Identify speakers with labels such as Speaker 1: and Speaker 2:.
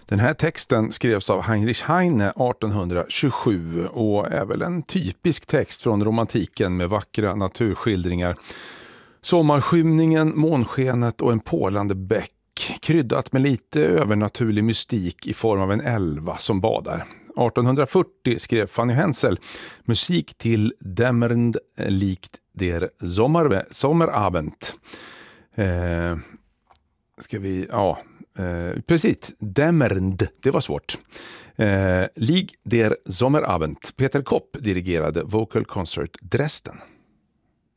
Speaker 1: Den här texten skrevs av Heinrich Heine 1827 och är väl en typisk text från romantiken med vackra naturskildringar. Sommarskymningen, månskenet och en pålande bäck, kryddat med lite övernaturlig mystik i form av en älva som badar. 1840 skrev Fanny Hensel musik till Dämmernd likt der Sommerabend. Precis, Dämmernd, det var svårt. Lig der Sommerabend. Peter Kopp dirigerade Vocal Concert Dresden.